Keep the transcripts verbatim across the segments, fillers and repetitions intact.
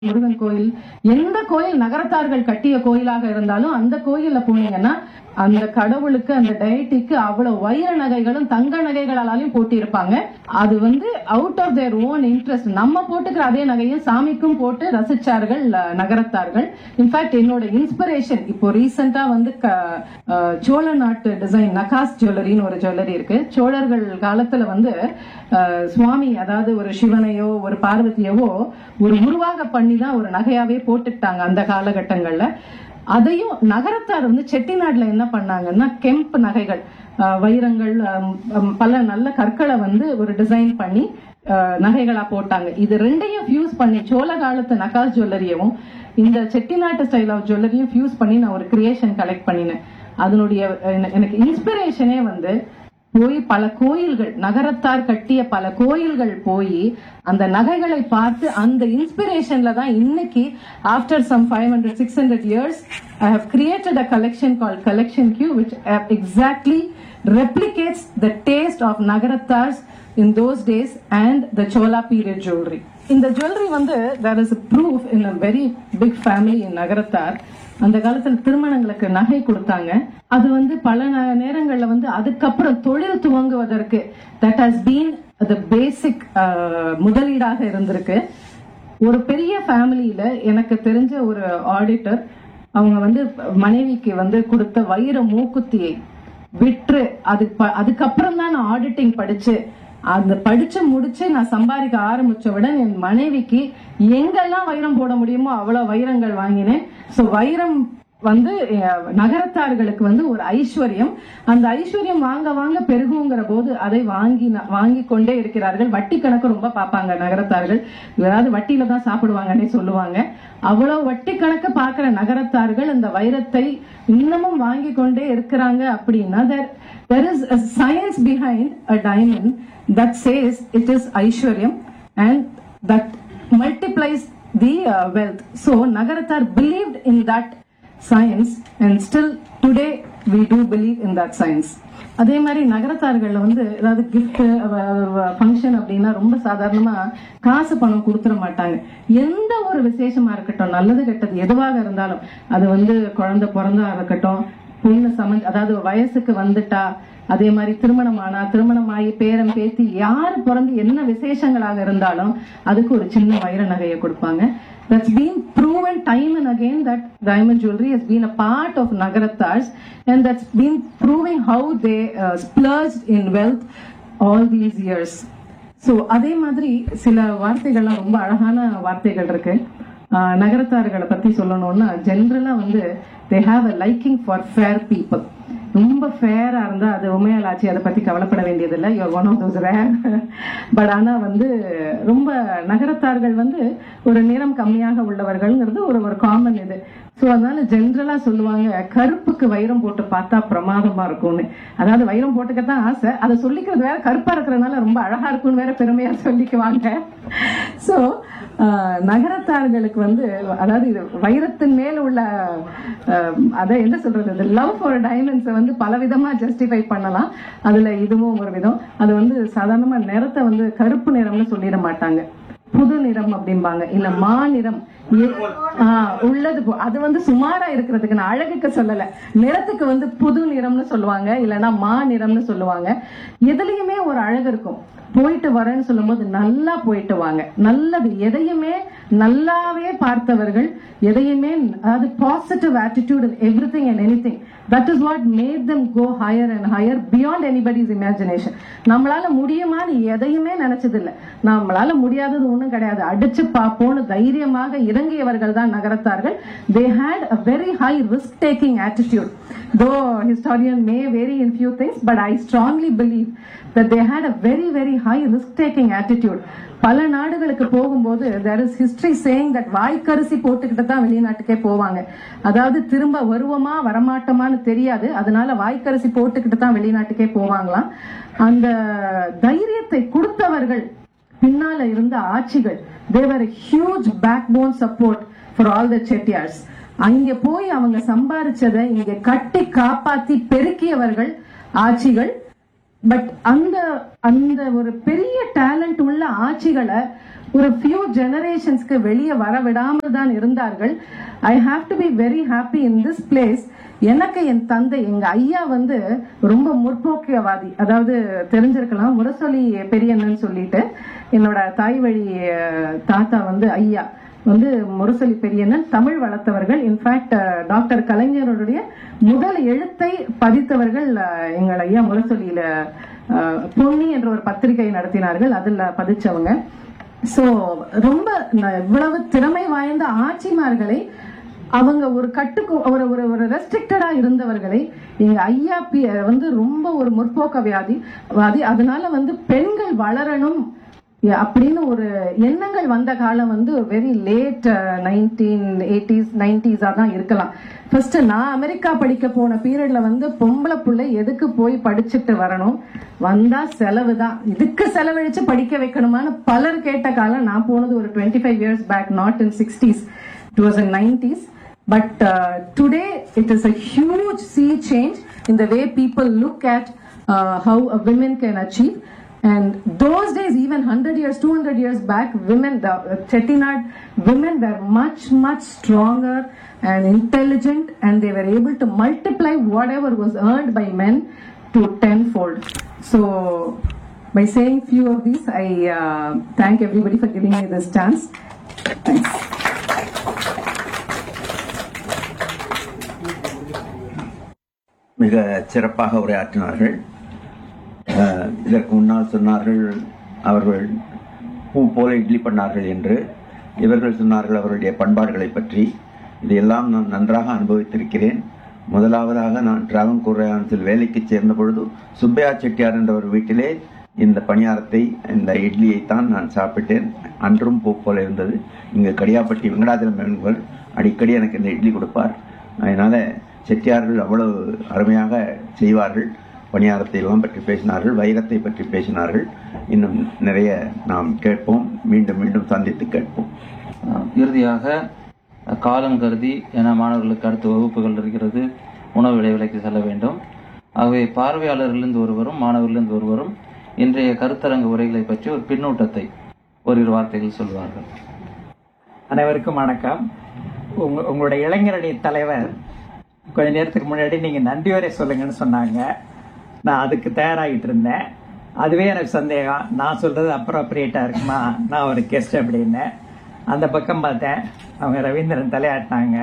முருகன் கோயில், எந்த கோயில் நகரத்தார்கள் கட்டிய கோயிலாக இருந்தாலும் அந்த கோயில்ல போனீங்கன்னா அந்த கடவுளுக்கு, அந்த டயட்டிக்கு அவ்வளவு வைர நகைகளும் தங்க நகைகளாலையும் போட்டிருப்பாங்க. அது வந்து out of their own interest. நம்ம போட்டுக்கிற அதே நகையும் சாமிக்கும் போட்டு ரசிச்சார்கள் நகரத்தார்கள். இன்ஃபேக்ட் என்னோட இன்ஸ்பிரேஷன் இப்போ ரீசெண்டா வந்து சோழ நாட்டு டிசைன் நகாஸ் ஜுவல்லரின்னு ஒரு ஜுவல்லரி இருக்கு. சோழர்கள் காலத்துல வந்து சுவாமி, அதாவது ஒரு சிவனையோ ஒரு பார்வதியவோ ஒரு உருவாக பண்ணி தான் ஒரு நகையாவே போட்டுட்டாங்க அந்த காலகட்டங்கள்ல. அதையும் நகரத்தார் வந்து செட்டிநாடுல என்ன பண்ணாங்கன்னா கெம்ப் நகைகள், வைரங்கள், பல நல்ல கற்களை வந்து ஒரு டிசைன் பண்ணி நகைகளா போட்டாங்க. இது ரெண்டையும் ஃபியூஸ் பண்ணி சோழ காலத்து நகாஸ் ஜுவல்லரியவும் இந்த செட்டிநாட்டு ஸ்டைல் ஆஃப் ஜுவல்லரியும் ஃபியூஸ் பண்ணி நான் ஒரு கிரியேஷன் கலெக்ட் பண்ணினேன். அதனுடைய எனக்கு இன்ஸ்பிரேஷனே வந்து போய் பல கோயில்கள், நகரத்தார் கட்டிய பல கோயில்கள் போய் அந்த நகைகளை பார்த்து அந்த இன்ஸ்பிரேஷன்ல தான் இன்னைக்கு after some five hundred six hundred years I have created a collection called collection Q which exactly replicates the taste of நகரத்தார்ஸ் in those days and the Chola period jewelry. இந்த ஜுவல்லரி வந்து there is a proof in a very big family in நகரத்தார். அந்த காலத்துல திருமணங்களுக்கு நகை கொடுத்தாங்க. அது வந்து பல நேரங்கள்ல வந்து அதுக்கப்புறம் தொழில் துவங்குவதற்கு that has been the basic முதலீடாக இருந்திருக்கு. ஒரு பெரிய ஃபேமிலியில எனக்கு தெரிஞ்ச ஒரு ஆடிட்டர், அவங்க வந்து மனைவிக்கு வந்து கொடுத்த வைர மூக்குத்தியை விற்று அது அதுக்கப்புறம் தான் நான் ஆடிட்டிங் படிச்சு அந்த படிச்சு முடிச்சு நான் சம்பாதிக்க ஆரம்பிச்சவுடன் என் மனைவிக்கு எங்கெல்லாம் வைரம் போட முடியுமோ அவ்வளவு வைரங்கள் வாங்கினேன். சோ வைரம் வந்து நகரத்தார்களுக்கு வந்து ஒரு ஐஸ்வர்யம். அந்த ஐஸ்வர்யம் வாங்க வாங்க பெருகுங்கிற போது அதை வாங்கி வாங்கி கொண்டே இருக்கிறார்கள். வட்டி கணக்கு ரொம்ப பார்ப்பாங்க நகரத்தார்கள். ஏதாவது வட்டியில தான் சாப்பிடுவாங்கன்னே சொல்லுவாங்க. அவ்வளவு வட்டி கணக்கு பாக்குற நகரத்தார்கள் அந்த வைரத்தை இன்னமும் வாங்கி கொண்டே இருக்கிறாங்க. அப்படின்னா there is a science behind a diamond that says it is aishwaryam and that multiplies the uh, wealth. So Nagarattar believed in that science and still today we do believe in that science. அதே மாதிரி நகரத்தார்கள் வந்து ஏதாவது gift function அப்படின்னா ரொம்ப சாதாரணமா காசு பணம் கொடுத்துட மாட்டாங்க. எந்த ஒரு விசேஷமா இருக்கட்டும், நல்லது கெட்டது எதுவாக இருந்தாலும், அது வந்து குழந்தை பிறந்தா இருக்கட்டும், பொண்ணு சமஞ்ச அதாவது வயசுக்கு வந்துட்டா, அதே மாதிரி திருமணம் ஆனா திருமணமாயி பேரம் பேத்தி யாரு பிறந்து என்ன விசேஷங்களாக இருந்தாலும் அதுக்கு ஒரு சின்ன வைர நகையை கொடுப்பாங்க. That's been proven time and again that diamond jewelry has been a part of Nagarattars and that's been proving how they uh, splurged in wealth all these years. So அதே மாதிரி சில வார்த்தைகள்லாம் ரொம்ப அழகான வார்த்தைகள் இருக்கு. நகரத்தார்களை பத்தி சொல்லணும்னா ஜென்ரலா வந்து they have a liking for fair people. ரொம்ப ஃபேரா இருந்தா அது உண்மையாலாச்சு, அதை பத்தி கவலைப்பட வேண்டியதில்லை, you are one of those rare. But ஆனா வந்து ரொம்ப நகரத்தார்கள் வந்து ஒரு நிறம் கம்மியாக உள்ளவர்கள்ங்கிறது ஒரு ஒரு காமன் இது. சோ அதனால ஜென்ரலா சொல்லுவாங்க கருப்புக்கு வைரம் போட்டு பார்த்தா பிரமாதமா இருக்கும்னு. அதாவது வைரம் போட்டுக்கத்தான் ஆசை, அதை சொல்லிக்கிறது வேற, கருப்பா இருக்கிறதுனால ரொம்ப அழகா இருக்கும்னு வேற பெருமையா சொல்லிக்குவாங்க. சோ நகரத்தார்களுக்கு வந்து அதாவது இது வைரத்தின் மேல உள்ள அதை என்ன சொல்றது, லவ் ஃபார் டைமண்ட்ஸ் வந்து பல விதமா ஜஸ்டிஃபை பண்ணலாம். அதுல இதுவும் ஒரு விதம். அது வந்து சாதாரணமா நிறத்தை வந்து கருப்பு நிறம்னு சொல்லிட மாட்டாங்க, புது நிறம் அப்படிம்பாங்க, இல்ல மா நிறம் உள்ளது. அது வந்து சுமாரா இருக்கிறதுக்கு, நான் அழகுக்கு சொல்லல, நிறத்துக்கு வந்து புது நிறம்னு சொல்லுவாங்க, இல்லைன்னா மா நிறம்னு சொல்லுவாங்க. எதுலயுமே ஒரு அழகு இருக்கும். போயிட்டு வரேன்னு சொல்லும் போது நல்லா போயிட்டு வாங்க, நல்லது எதையுமே நல்லாவே பார்த்தவர்கள், எதையுமே அதாவது positive attitude in everything and anything. That is what made them go higher and higher beyond anybody's imagination. நம்மளால முடியுமான்னு எதையுமே நினைச்சது இல்ல, நம்மளால முடியாதது ஒண்ணும் கிடையாது, அடிச்சு பாப்போன்னு தைரியமாக இறங்கியவர்கள் தான் நகரத்தார்கள். They had a very high risk taking attitude. Though historian may vary in few things, but I strongly believe that they had a very very high risk taking attitude. பல நாடுகளுக்கு போகும்போது there is history saying that வாய்க்கரிசி போட்டுக்கிட்டு தான் வெளிநாட்டுக்கே போவாங்க. அதாவது திரும்ப வருவோமா வரமாட்டோமான்னு தெரியாது, அதனால வாய்க்கரிசி போட்டுக்கிட்டு தான் வெளிநாட்டுக்கே போவாங்களாம். அந்த தைரியத்தை கொடுத்தவர்கள் பின்னால இருந்த ஆட்சிகள், they were a huge backbone support for all the Chettiars. அங்க போய் அவங்க சம்பாரிச்சதை இங்க கட்டி காப்பாத்தி பெருக்கியவர்கள் ஆட்சிகள். பட் அந்த அந்த ஒரு பெரிய டேலண்ட் உள்ள ஆட்சிகளை ஒரு ஃபியூ ஜெனரேஷன்ஸ்க்கு வெளியே வர விடாமல் தான் இருந்தார்கள். I have to be very happy in this place. எனக்கு என் தந்தை எங்க ஐயா வந்து ரொம்ப முற்போக்கியவாதி. அதாவது தெரிஞ்சிருக்கலாம், முரசொலி பெரியண்ணன் சொல்லிட்டு என்னோட தாய் வழி தாத்தா வந்து ஐயா வந்து முரசொலி பெரியண்ணன், தமிழ் வளர்த்தவர்கள். இன்ஃபேக்ட் டாக்டர் கலைஞருடைய முதல் எழுத்தை பதித்தவர்கள் எங்கள் ஐயா. முரசொலியில பொன்னி என்ற ஒரு பத்திரிகை நடத்தினார்கள், அதுல பதிச்சவங்க. சோ ரொம்ப இவ்வளவு திறமை வாய்ந்த ஆட்சிமார்களை, அவங்க ஒரு கட்டுக்கு ஒரு ஒரு ரெஸ்ட்ரிக்டடா இருந்தவர்களை எங்க ஐயா வந்து ரொம்ப ஒரு முற்போக்க வியாதி வாதி. அதனால வந்து பெண்கள் வளரணும் அப்படின்னு ஒரு எண்ணங்கள் வந்த காலம் வந்து வெரி லேட் நைன்டீன் எயிட்டிஸ் நைன்டிஸா தான் இருக்கலாம். ஃபர்ஸ்ட் நான் அமெரிக்கா படிக்க போன பீரியட்ல வந்து பொம்பளை பிள்ளை எதுக்கு போய் படிச்சுட்டு வரணும், வந்தா செலவு தான், இதுக்கு செலவழிச்சு படிக்க வைக்கணுமான்னு பலர் கேட்ட காலம். நான் போனது ஒரு twenty five years back, not in sixties, it was in nineties. But uh, today it is a huge sea change in the way people look at uh, how a women can achieve. And those days, even one hundred years, two hundred years back, women, the uh, Chettinad women were much, much stronger and intelligent, and they were able to multiply whatever was earned by men to tenfold. So, by saying few of these, I uh, thank everybody for giving me this chance. Thanks. மிக சிறப்பாக உரையாற்றினார்கள். இதற்கு முன்னால் சொன்னார்கள் அவர்கள் பூ போல இட்லி பண்ணார்கள் என்று. இவர்கள் சொன்னார்கள் அவர்களுடைய பண்பாடுகளை பற்றி. இதையெல்லாம் நான் நன்றாக அனுபவித்திருக்கிறேன். முதலாவதாக நான் டிராவன்கூர் ரயான்ஸில் வேலைக்கு சேர்ந்த பொழுது சுப்பையா செட்டியார் என்ற ஒரு வீட்டிலே இந்த பணியாரத்தை, இந்த இட்லியைத்தான் நான் சாப்பிட்டேன். அன்றும் பூ போல இருந்தது. இங்கு கடியாப்பட்டி வெங்கடாச்சலம் என்பவர் அடிக்கடி எனக்கு இந்த இட்லி கொடுப்பார். அதனால செட்டியார்கள் அவ்வளவு அருமையாக செய்வார்கள். பணியாரத்தை எல்லாம் பற்றி பேசினார்கள், வைரத்தை பற்றி பேசினார்கள். இன்னும் நிறைய நாம் கேட்போம், மீண்டும் மீண்டும் சந்தித்து கேட்போம். இறுதியாக காலம் கருதி என மாணவர்களுக்கு அடுத்த வகுப்புகள் இருக்கிறது, உணவு இடைவேளைக்கு செல்ல வேண்டும். ஆகவே பார்வையாளர்களிலிருந்து ஒருவரும் மாணவர்களிலிருந்து ஒருவரும் இன்றைய கருத்தரங்க உரைகளை பற்றி ஒரு பின்னூட்டத்தை ஓரிரு வார்த்தைகள் சொல்வார்கள். அனைவருக்கும் வணக்கம். உங்க உங்களுடைய இளைஞரணி தலைவர் கொஞ்ச நேரத்துக்கு முன்னாடி நீங்கள் நன்றி வரை சொல்லுங்கன்னு சொன்னாங்க. நான் அதுக்கு தயாராகிட்டு இருந்தேன். அதுவே எனக்கு சந்தேகம், நான் சொல்கிறது அப்ரோப்ரியேட்டாக இருக்குமா, நான் ஒரு கெஸ்ட் அப்படின்னு. அந்த பக்கம் பார்த்தேன், அவங்க ரவீந்திரன் தலையாட்டினாங்க.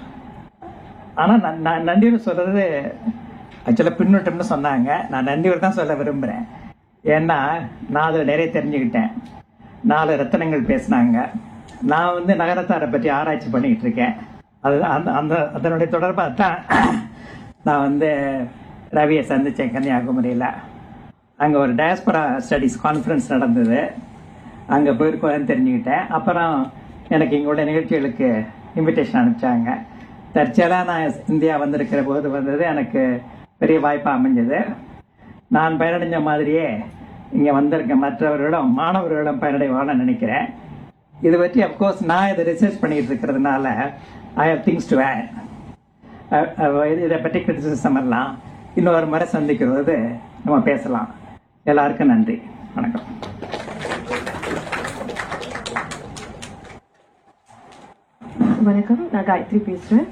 ஆனால் நான் நான் நன்றியூர் சொல்கிறது ஆக்சுவலாக பின்னூட்டம்னு சொன்னாங்க. நான் நன்றியூர் தான் சொல்ல விரும்புகிறேன். ஏன்னா நான் அதில் நிறைய தெரிஞ்சுக்கிட்டேன். நாலு ரத்தனங்கள் பேசினாங்க. நான் வந்து நகரத்தாரை பற்றி ஆராய்ச்சி பண்ணிக்கிட்டு இருக்கேன். அது அந்த அந்த அதனுடைய தொடர்பாக தான் நான் வந்து ரவியை சந்தித்தேன் கன்னியாகுமரியில். அங்கே ஒரு டயஸ்பரா ஸ்டடீஸ் கான்ஃபரன்ஸ் நடந்தது. அங்கே போயிருக்கோன்னு தெரிஞ்சுக்கிட்டேன். அப்புறம் எனக்கு எங்களுடைய நிகழ்ச்சிகளுக்கு இன்விடேஷன் அனுப்பிச்சாங்க. தற்செயலாக நான் இந்தியா வந்திருக்கிற போது வந்தது எனக்கு பெரிய வாய்ப்பாக அமைஞ்சது. நான் பயனடைஞ்ச மாதிரியே இங்கே வந்திருக்க மற்றவர்களும் மாணவர்களும் பயனடைவான்னு நினைக்கிறேன். இது பற்றி அப்கோர்ஸ் நான் இதை ரிசர்ச் பண்ணிட்டு இருக்கிறதுனால I have things to add. இதை பற்றி கிரிட்டிசிசம் எல்லாம் இன்னொரு முறை சந்திக்கிறது நம்ம பேசலாம். எல்லாருக்கும் நன்றி, வணக்கம். வணக்கம், நான் காயத்ரி பேசுகிறேன்.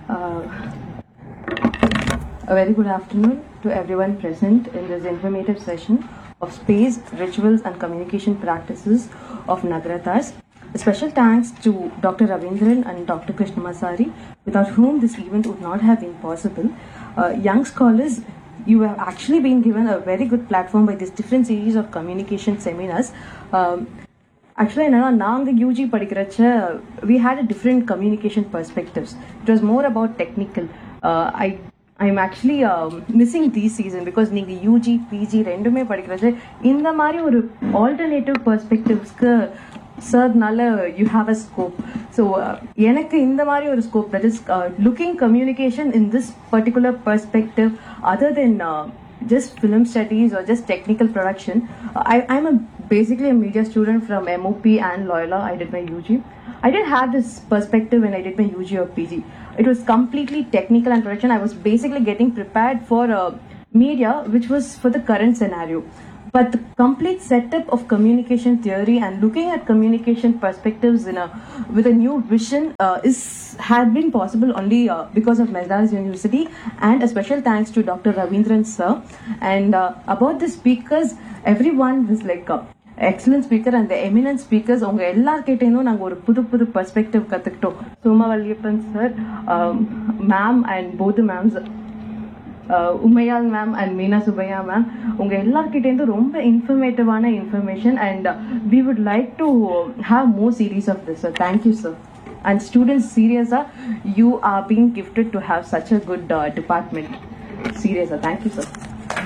A very good afternoon to everyone present in this informative session of space, rituals and communication practices of Nagaratars. A special thanks to Doctor Ravindran and Doctor Krishnamasari, without whom this event would not have been possible. Uh, young scholars, you have actually been given a very good platform by this different series of communication seminars. Um, actually, நாங்கள் UG படிக்கிறச்ச we had a different communication perspectives. It was more about technical. Uh, I I'm actually uh, missing this season because நீங்கள் UG PG ரெண்டுமே படிக்கிறச்ச இந்த மாதிரி ஒரு alternative பெர்ஸ்பெக்டிவ்ஸ்க்கு சார்னால you have a scope. So எனக்கு இந்த மாதிரி ஒரு scope, that is looking communication in this particular perspective other then just film studies or just technical production. I, I'm a basically a media student from M O P and Loyola. I did my U G. I didn't have this perspective when I did my U G or P G. It was completely technical and production. I was basically getting prepared for uh, media, which was for the current scenario. but the complete setup of communication theory and looking at communication perspectives in a with a new vision uh, is had been possible only uh, because of Madras University, and a special thanks to Doctor Ravindran sir. And uh, about the speakers, everyone was like uh, excellent speaker and the eminent speakers. உங்க எல்லார்கிட்டேயும் நாங்க ஒரு புது புது perspective கத்துக்கிட்டோம். சோமா Valliappan sir, ma'am and both mams, Umaiyal ma'am and Meena Subbaiah ma'am, உங்க எல்லார்கிட்டேருந்து ரொம்ப இன்ஃபர்மேட்டிவான information. And we would like to have more series of this sir. Thank you sir. And students, seriously, you are being gifted to have such a good uh, department. Seriously, thank you, sir.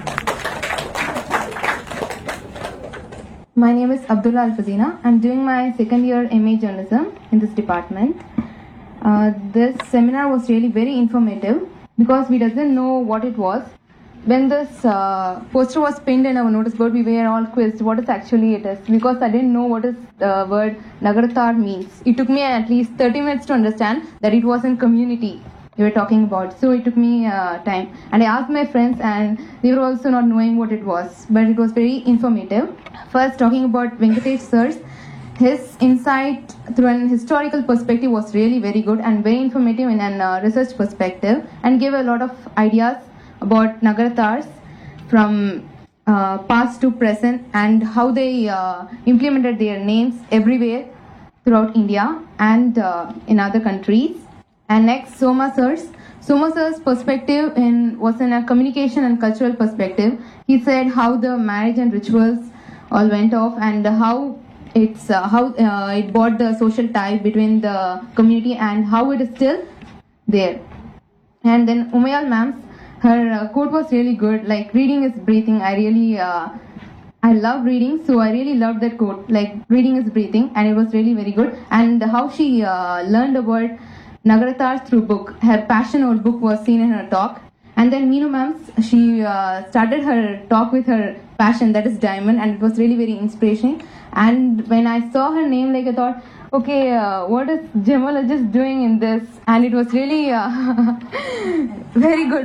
My name is Abdullah Al-Fazina. I'm doing my second year M A Journalism in this department. Uh, this seminar was really very informative because we doesn't know what it was. When this uh, poster was pinned in our notice board, we were all quizzed what is actually it is, because I didn't know what is the word Nagaratar means. It took me at least thirty minutes to understand that it was in community we were talking about. So it took me uh, time, and I asked my friends and they were also not knowing what it was, but it was very informative. First, talking about Venkatesh sir's, his insight through an historical perspective was really very good and very informative in a uh, research perspective, and gave a lot of ideas about Nagaratars from uh, past to present and how they uh, implemented their names everywhere throughout India and uh, in other countries. And next, Soma sir's. Soma sir's perspective in, was in a communication and cultural perspective. He said how the marriage and rituals all went off and how it's uh, how uh, it brought the social tie between the community and how it is still there. And then Umayal ma'am's, her uh, quote was really good, like reading is breathing. I really uh, I love reading, so I really loved that quote, like reading is breathing, and it was really very good. And how she uh, learned about Nagaratars through book, her passion over book was seen in her talk. And then Meenu ma'am's, she uh, started her talk with her passion, that is diamond, and it was really very inspirational. And when I saw her name, like I thought, okay, uh, what is gemologist doing in this? And it was really uh, very good.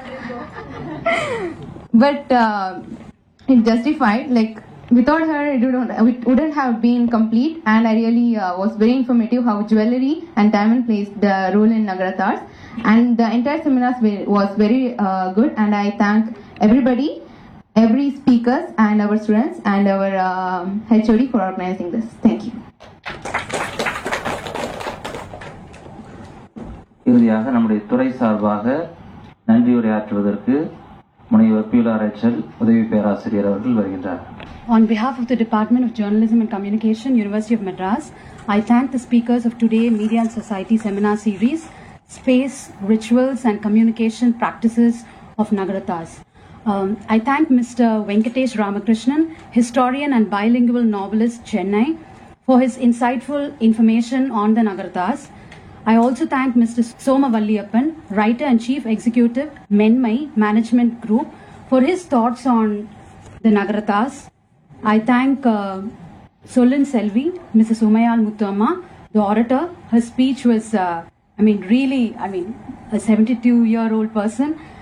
But uh, it justified, like without her it wouldn't, it wouldn't have been complete. And I really uh, was very informative how jewelry and diamond plays the role in Nagaratars. And the entire seminar was very uh, good, and I thank everybody, every speakers and our students and our um, H O D for organizing this. Thank you. இறுதியாக நம்முடைய துறை சார்பாக நன்றியுரையாற்றுவதற்கு முனைவர் Beulah Rachel உதவி பேராசிரியர் அவர்கள் வருகின்றார். On behalf of the Department of Journalism and Communication, University of Madras, I thank the speakers of today Media and Society Seminar Series, Space, Rituals and Communication Practices of Nagaratars. Um, I thank Mister Venkatesh Ramakrishnan, historian and bilingual novelist, Chennai, for his insightful information on the Nagaratars. I also thank Mister Soma Valliyappan, writer and chief executive, Menmai Management Group, for his thoughts on the Nagaratars. I thank uh, Solin Selvi, Missus Umayal Muthamma, the orator. Her speech was, uh, I mean, really, I mean, a seventy-two-year-old person